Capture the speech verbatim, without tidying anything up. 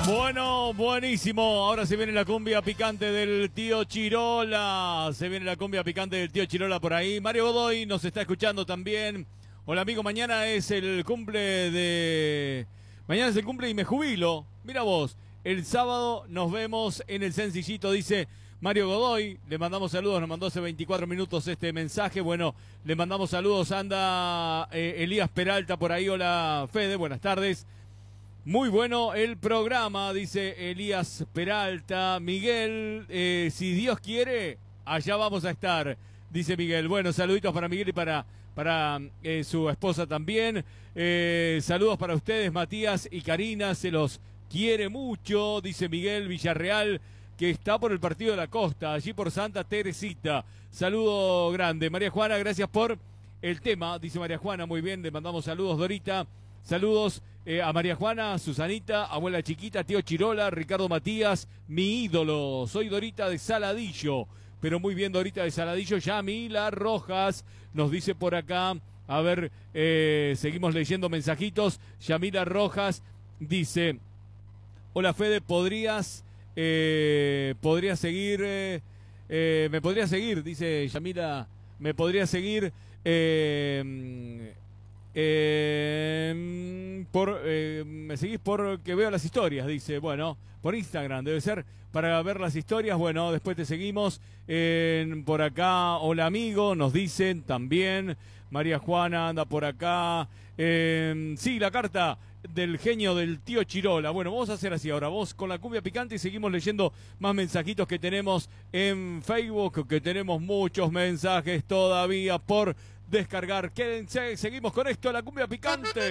Bueno, buenísimo. Ahora se viene la cumbia picante del tío Chirola. Se viene la cumbia picante del tío Chirola por ahí. Mario Godoy nos está escuchando también. Hola amigo, mañana es el cumple de... Mañana es el cumple y me jubilo. Mira vos, el sábado nos vemos en el Sencillito, dice Mario Godoy. Le mandamos saludos, nos mandó hace veinticuatro minutos este mensaje. Bueno, le mandamos saludos. Anda eh, Elías Peralta por ahí. Hola Fede, buenas tardes. Muy bueno el programa, dice Elías Peralta. Miguel, eh, si Dios quiere, allá vamos a estar, dice Miguel. Bueno, saluditos para Miguel y para, para eh, su esposa también. Eh, saludos para ustedes, Matías y Karina, se los quiere mucho, dice Miguel Villarreal, que está por el partido de la costa, allí por Santa Teresita. Saludo grande. María Juana, gracias por el tema, dice María Juana, muy bien, le mandamos saludos, Dorita. Saludos eh, a María Juana, Susanita, abuela chiquita, tío Chirola, Ricardo Matías, mi ídolo. Soy Dorita de Saladillo, pero muy bien Dorita de Saladillo. Yamila Rojas nos dice por acá, a ver, eh, seguimos leyendo mensajitos. Yamila Rojas dice, hola Fede, ¿podrías, eh, podrías seguir, eh, eh, me podría seguir, dice Yamila, me podría seguir, eh, Eh, por eh, me seguís porque veo las historias, dice. Bueno, por Instagram debe ser para ver las historias. Bueno, después te seguimos. Eh, por acá, hola amigo, nos dicen también. María Juana anda por acá. Eh, sí, la carta del genio del tío Chirola. Bueno, vamos a hacer así ahora. Vos con la cumbia picante y seguimos leyendo más mensajitos que tenemos en Facebook, que tenemos muchos mensajes todavía por descargar. Quédense, seguimos con esto, la cumbia picante.